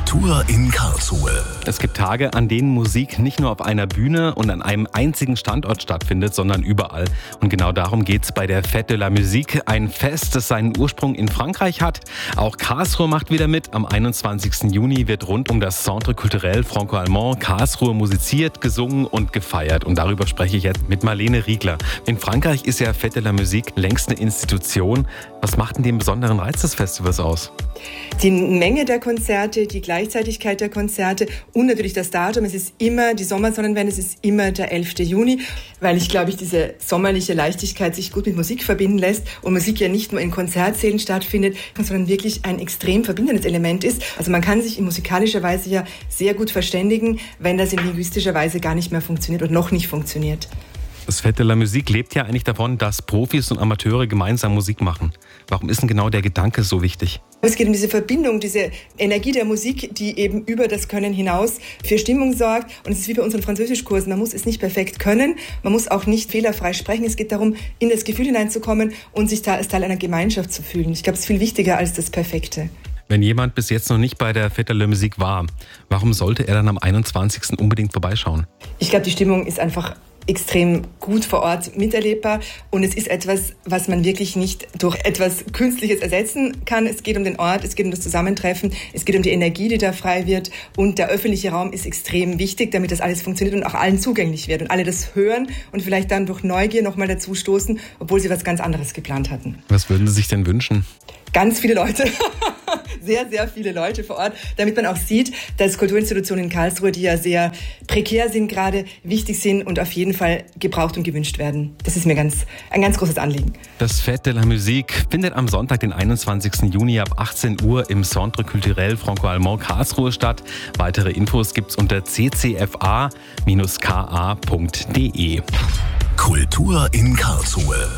Kultur in Karlsruhe. Es gibt Tage, an denen Musik nicht nur auf einer Bühne und an einem einzigen Standort stattfindet, sondern überall. Und genau darum geht's bei der Fête de la Musique, ein Fest, das seinen Ursprung in Frankreich hat. Auch Karlsruhe macht wieder mit. Am 21. Juni wird rund um das Centre Culturel Franco-Allemand Karlsruhe musiziert, gesungen und gefeiert. Und darüber spreche ich jetzt mit Marlene Riegler. In Frankreich ist ja Fête de la Musique längst eine Institution. Was macht denn den besonderen Reiz des Festivals aus? Die Menge der Konzerte, die Gleichzeitigkeit der Konzerte und natürlich das Datum. Es ist immer die Sommersonnenwende, es ist immer der 11. Juni, weil diese sommerliche Leichtigkeit sich gut mit Musik verbinden lässt und Musik ja nicht nur in Konzertsälen stattfindet, sondern wirklich ein extrem verbindendes Element ist. Also man kann sich in musikalischer Weise ja sehr gut verständigen, wenn das in linguistischer Weise gar nicht mehr funktioniert und noch nicht funktioniert. Das Fête de la Musique lebt ja eigentlich davon, dass Profis und Amateure gemeinsam Musik machen. Warum ist denn genau der Gedanke so wichtig? Es geht um diese Verbindung, diese Energie der Musik, die eben über das Können hinaus für Stimmung sorgt. Und es ist wie bei unseren Französischkursen. Man muss es nicht perfekt können, man muss auch nicht fehlerfrei sprechen. Es geht darum, in das Gefühl hineinzukommen und sich da als Teil einer Gemeinschaft zu fühlen. Ich glaube, es ist viel wichtiger als das Perfekte. Wenn jemand bis jetzt noch nicht bei der Fête de la Musique war, warum sollte er dann am 21. unbedingt vorbeischauen? Ich glaube, die Stimmung ist einfach extrem gut vor Ort miterlebbar und es ist etwas, was man wirklich nicht durch etwas Künstliches ersetzen kann. Es geht um den Ort, es geht um das Zusammentreffen, es geht um die Energie, die da frei wird und der öffentliche Raum ist extrem wichtig, damit das alles funktioniert und auch allen zugänglich wird und alle das hören und vielleicht dann durch Neugier nochmal dazu stoßen, obwohl sie was ganz anderes geplant hatten. Was würden Sie sich denn wünschen? Ganz viele Leute. Sehr, sehr viele Leute vor Ort, damit man auch sieht, dass Kulturinstitutionen in Karlsruhe, die ja sehr prekär sind, gerade wichtig sind und auf jeden Fall gebraucht und gewünscht werden. Das ist mir ein ganz großes Anliegen. Das Fête de la Musique findet am Sonntag, den 21. Juni ab 18 Uhr im Centre Culturel Franco-Allemand Karlsruhe statt. Weitere Infos gibt's unter ccfa-ka.de. Kultur in Karlsruhe.